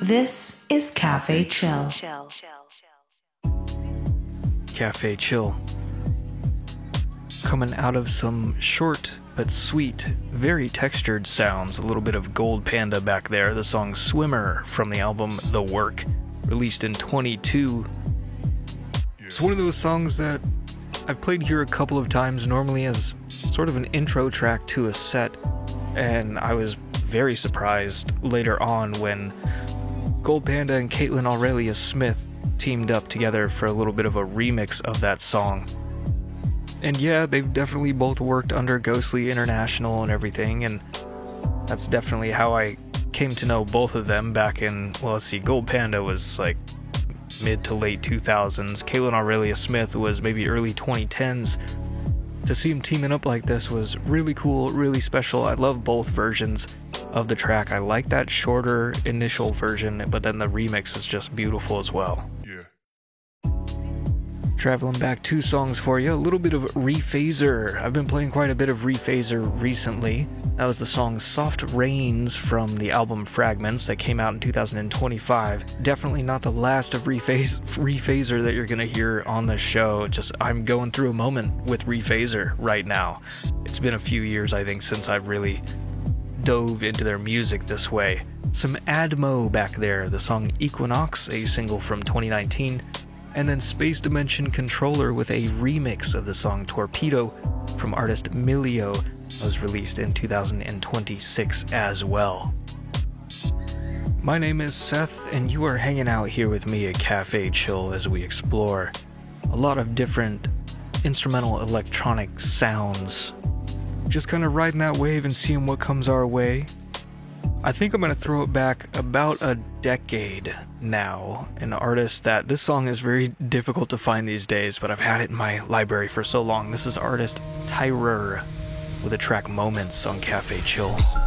This is Cafe Chill. Cafe Chill. Coming out of some short but sweet, very textured sounds. A little bit of Gold Panda back there. The song Swimmer from the album The Work, released in 22. It's one of those songs that I've played here a couple of times, normally as sort of an intro track to a set, and I was very surprised later on when Gold Panda and Caitlin Aurelia Smith teamed up together for a little bit of a remix of that song. And yeah, they've definitely both worked under Ghostly International and everything, and that's definitely how I came to know both of them back in, well, let's see, Gold Panda was like mid to late 2000s. Caitlin Aurelia Smith was maybe early 2010s. To see them teaming up like this was really cool, really special. I love both versions of the track. I like that shorter initial version, but then the remix is just beautiful as well. Traveling back 2 songs for you, a little bit of Rephaser. I've been playing quite a bit of Rephaser recently. That was the song Soft Rains from the album Fragments that came out in 2025. Definitely not the last of Rephaser that you're going to hear on the show. Just, I'm going through a moment with Rephaser right now. It's been a few years, I think, since I've really dove into their music this way. Some Admo back there, the song Equinox, a single from 2019. And then Space Dimension Controller with a remix of the song Torpedo from artist Milio, was released in 2026 as well. My name is Seth, and you are hanging out here with me at Cafe Chill as we explore a lot of different instrumental electronic sounds. Just kind of riding that wave and seeing what comes our way. I think I'm going to throw it back about a decade now. An artist that this song is very difficult to find these days, but I've had it in my library for so long. This is artist Tyrer with the track Moments on Cafe Chill.